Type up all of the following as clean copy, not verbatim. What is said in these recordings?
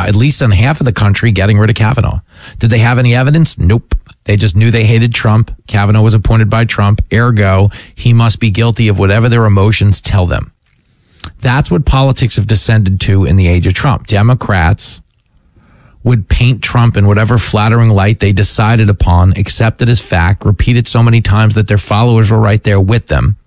at least in half of the country, getting rid of Kavanaugh. Did they have any evidence? Nope. They just knew they hated Trump. Kavanaugh was appointed by Trump. Ergo, he must be guilty of whatever their emotions tell them. That's what politics have descended to in the age of Trump. Democrats would paint Trump in whatever flattering light they decided upon, accept it as fact, repeat it so many times that their followers were right there with them.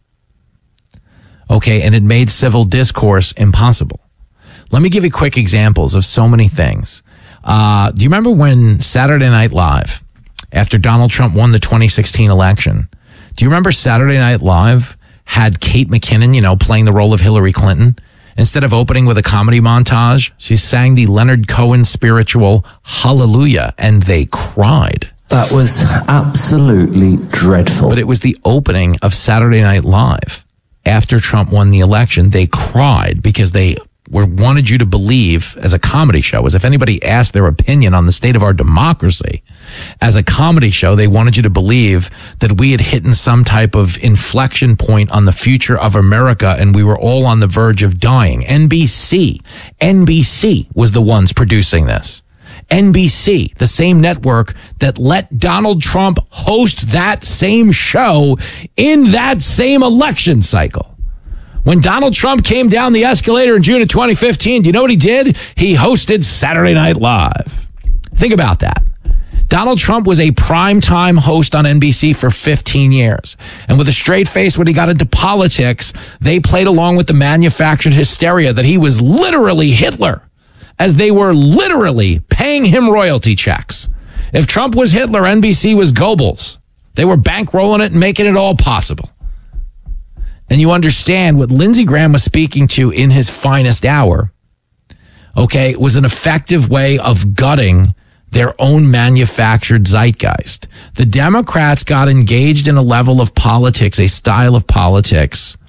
Okay, and it made civil discourse impossible. Let me give you quick examples of so many things. Do you remember when Saturday Night Live, after Donald Trump won the 2016 election, do you remember Saturday Night Live had Kate McKinnon, playing the role of Hillary Clinton? Instead of opening with a comedy montage, she sang the Leonard Cohen spiritual Hallelujah, and they cried. That was absolutely dreadful. But it was the opening of Saturday Night Live. After Trump won the election, they cried because they wanted you to believe, as a comedy show, as if anybody asked their opinion on the state of our democracy, as a comedy show, they wanted you to believe that we had hit some type of inflection point on the future of America and we were all on the verge of dying. NBC was the ones producing this. NBC, the same network that let Donald Trump host that same show in that same election cycle. When Donald Trump came down the escalator in June of 2015, do you know what he did? He hosted Saturday Night Live. Think about that. Donald Trump was a primetime host on NBC for 15 years. And with a straight face, when he got into politics, they played along with the manufactured hysteria that he was literally Hitler, as they were literally paying him royalty checks. If Trump was Hitler, NBC was Goebbels. They were bankrolling it and making it all possible. And you understand what Lindsey Graham was speaking to in his finest hour, okay, was an effective way of gutting their own manufactured zeitgeist. The Democrats got engaged in a level of politics, a style of politics,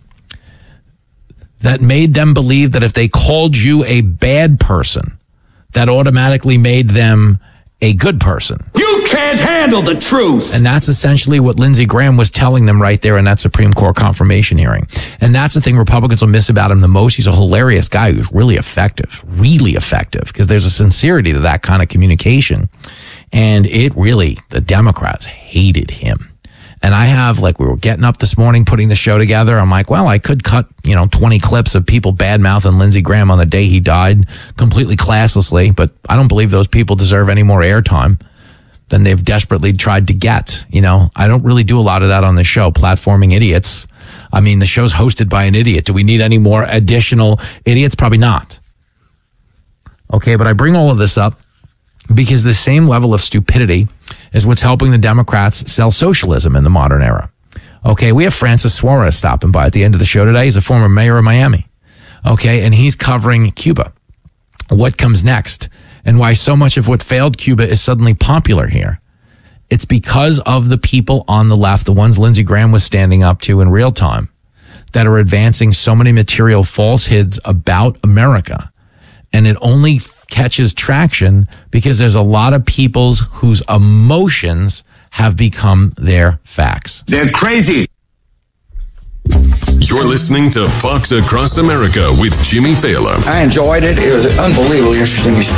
that made them believe that if they called you a bad person, that automatically made them a good person. You can't handle the truth. And that's essentially what Lindsey Graham was telling them right there in that Supreme Court confirmation hearing. And that's the thing Republicans will miss about him the most. He's a hilarious guy who's really effective, because there's a sincerity to that kind of communication. And the Democrats hated him. And I have, we were getting up this morning, putting the show together. I'm like, well, I could cut, 20 clips of people bad-mouthing Lindsey Graham on the day he died completely classlessly. But I don't believe those people deserve any more airtime than they've desperately tried to get. I don't really do a lot of that on the show, platforming idiots. I mean, the show's hosted by an idiot. Do we need any more additional idiots? Probably not. Okay, but I bring all of this up because the same level of stupidity is what's helping the Democrats sell socialism in the modern era. Okay, we have Francis Suarez stopping by at the end of the show today. He's a former mayor of Miami. Okay, and he's covering Cuba. What comes next? And why so much of what failed Cuba is suddenly popular here. It's because of the people on the left, the ones Lindsey Graham was standing up to in real time, that are advancing so many material falsehoods about America. And it only catches traction because there's a lot of people whose emotions have become their facts. They're crazy. You're listening to Fox Across America with Jimmy Fallon. I enjoyed it. It was unbelievably interesting.